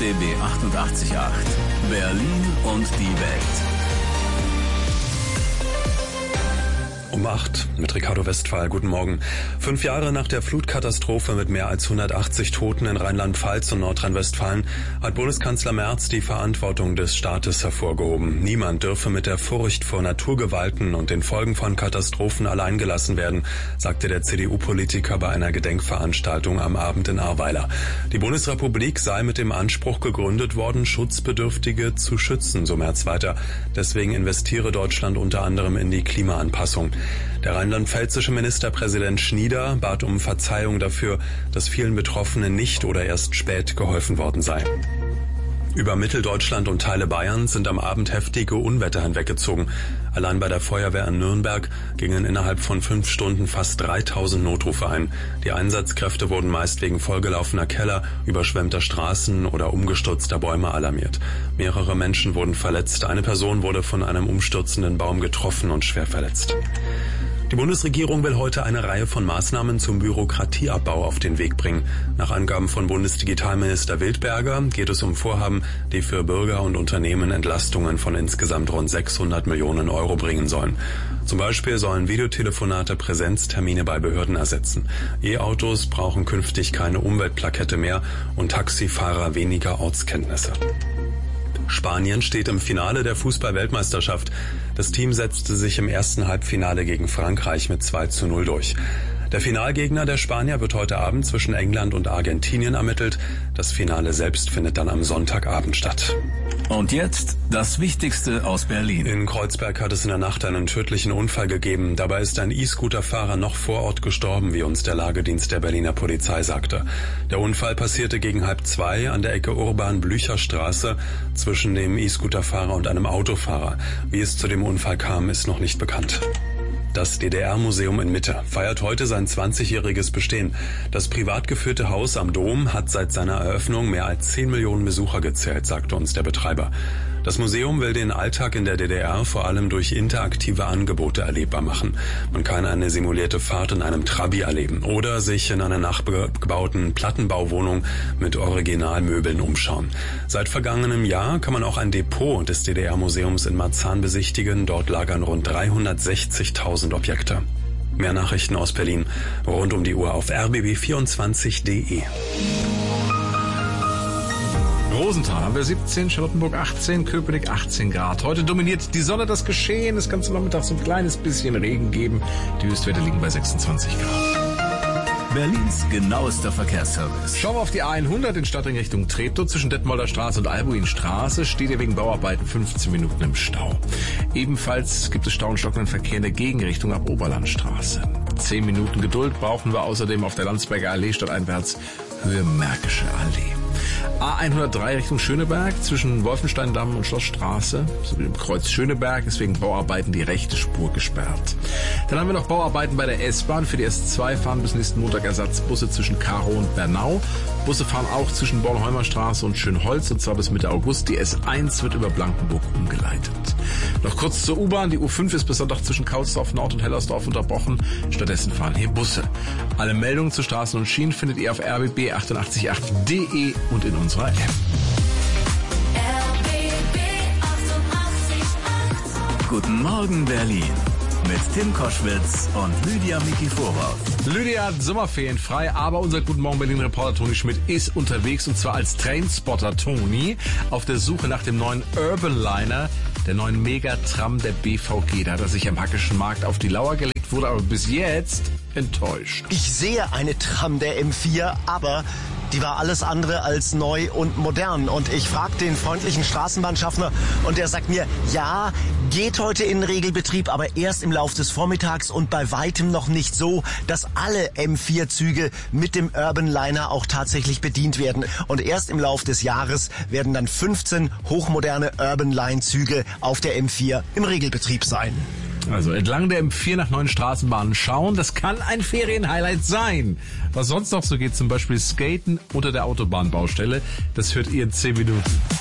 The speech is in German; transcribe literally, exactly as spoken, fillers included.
B B achtundachtzig Komma acht. Berlin und die Welt. Um acht mit Ricardo Westphal. Guten Morgen. Fünf Jahre nach der Flutkatastrophe mit mehr als hundertachtzig Toten in Rheinland-Pfalz und Nordrhein-Westfalen hat Bundeskanzler Merz die Verantwortung des Staates hervorgehoben. Niemand dürfe mit der Furcht vor Naturgewalten und den Folgen von Katastrophen allein gelassen werden, sagte der C D U-Politiker bei einer Gedenkveranstaltung am Abend in Ahrweiler. Die Bundesrepublik sei mit dem Anspruch gegründet worden, Schutzbedürftige zu schützen, so Merz weiter. Deswegen investiere Deutschland unter anderem in die Klimaanpassung. Der rheinland-pfälzische Ministerpräsident Schnieder bat um Verzeihung dafür, dass vielen Betroffenen nicht oder erst spät geholfen worden sei. Über Mitteldeutschland und Teile Bayerns sind am Abend heftige Unwetter hinweggezogen. Allein bei der Feuerwehr in Nürnberg gingen innerhalb von fünf Stunden fast dreitausend Notrufe ein. Die Einsatzkräfte wurden meist wegen vollgelaufener Keller, überschwemmter Straßen oder umgestürzter Bäume alarmiert. Mehrere Menschen wurden verletzt. Eine Person wurde von einem umstürzenden Baum getroffen und schwer verletzt. Die Bundesregierung will heute eine Reihe von Maßnahmen zum Bürokratieabbau auf den Weg bringen. Nach Angaben von Bundesdigitalminister Wildberger geht es um Vorhaben, die für Bürger und Unternehmen Entlastungen von insgesamt rund sechshundert Millionen Euro bringen sollen. Zum Beispiel sollen Videotelefonate Präsenztermine bei Behörden ersetzen. E-Autos brauchen künftig keine Umweltplakette mehr und Taxifahrer weniger Ortskenntnisse. Spanien steht im Finale der Fußball-Weltmeisterschaft. Das Team setzte sich im ersten Halbfinale gegen Frankreich mit zwei zu null durch. Der Finalgegner der Spanier wird heute Abend zwischen England und Argentinien ermittelt. Das Finale selbst findet dann am Sonntagabend statt. Und jetzt das Wichtigste aus Berlin. In Kreuzberg hat es in der Nacht einen tödlichen Unfall gegeben. Dabei ist ein E-Scooter-Fahrer noch vor Ort gestorben, wie uns der Lagedienst der Berliner Polizei sagte. Der Unfall passierte gegen halb zwei an der Ecke Urban-Blücher-Straße zwischen dem E-Scooter-Fahrer und einem Autofahrer. Wie es zu dem Unfall kam, ist noch nicht bekannt. Das D D R-Museum in Mitte feiert heute sein zwanzigjähriges Bestehen. Das privat geführte Haus am Dom hat seit seiner Eröffnung mehr als zehn Millionen Besucher gezählt, sagte uns der Betreiber. Das Museum will den Alltag in der D D R vor allem durch interaktive Angebote erlebbar machen. Man kann eine simulierte Fahrt in einem Trabi erleben oder sich in einer nachgebauten Plattenbauwohnung mit Originalmöbeln umschauen. Seit vergangenem Jahr kann man auch ein Depot des D D R-Museums in Marzahn besichtigen. Dort lagern rund dreihundertsechzigtausend Objekte. Mehr Nachrichten aus Berlin rund um die Uhr auf r b b vierundzwanzig punkt d e. Rosenthal haben wir siebzehn, Charlottenburg achtzehn, Köpenick achtzehn Grad. Heute dominiert die Sonne das Geschehen. Es kann zum Nachmittag so ein kleines bisschen Regen geben. Die Höchstwerte liegen bei sechsundzwanzig Grad. Berlins genauester Verkehrsservice. Schauen wir auf die A hundert in Stadtring Richtung Treptow. Zwischen Detmolder Straße und Albuinstraße steht ihr wegen Bauarbeiten fünfzehn Minuten im Stau. Ebenfalls gibt es Stau und stockenden Verkehr in der Gegenrichtung ab Oberlandstraße. Zehn Minuten Geduld brauchen wir außerdem auf der Landsberger Allee stadteinwärts Höhe Märkische Allee. A hundertdrei Richtung Schöneberg zwischen Wolfensteindamm und Schlossstraße sowie im Kreuz Schöneberg ist wegen Bauarbeiten die rechte Spur gesperrt. Dann haben wir noch Bauarbeiten bei der S-Bahn. Für die S zwei fahren bis nächsten Montag Ersatzbusse zwischen Karow und Bernau. Busse fahren auch zwischen Bornholmer Straße und Schönholz und zwar bis Mitte August. Die S eins wird über Blankenburg umgeleitet. Noch kurz zur U-Bahn. Die U fünf ist bis Sonntag zwischen Kaulsdorf Nord und Hellersdorf unterbrochen. Stattdessen fahren hier Busse. Alle Meldungen zu Straßen und Schienen findet ihr auf r b b achtundachtzig Komma acht punkt d e und in unserer App. R B B achtundachtzig Komma acht. Guten Morgen Berlin mit Tim Koschwitz und Lydia Mikiforov. Lydia hat Sommerferien frei, aber unser Guten Morgen Berlin-Reporter Toni Schmidt ist unterwegs und zwar als Trainspotter Toni auf der Suche nach dem neuen Urban Liner, der neuen Megatram der B V G. Da hat er sich am Hackischen Markt auf die Lauer gelegt, wurde aber bis jetzt enttäuscht. Ich sehe eine Tram der M vier, aber die war alles andere als neu und modern. Und ich frage den freundlichen Straßenbahnschaffner und der sagt mir, ja, geht heute in den Regelbetrieb, aber erst im Lauf des Vormittags und bei weitem noch nicht so, dass alle M vier Züge mit dem Urban Liner auch tatsächlich bedient werden. Und erst im Lauf des Jahres werden dann fünfzehn hochmoderne Urban Line Züge auf der M vier im Regelbetrieb sein. Also entlang der M vier nach neuen Straßenbahnen schauen, das kann ein Ferienhighlight sein. Was sonst noch so geht, zum Beispiel Skaten unter der Autobahnbaustelle, das hört ihr in zehn Minuten.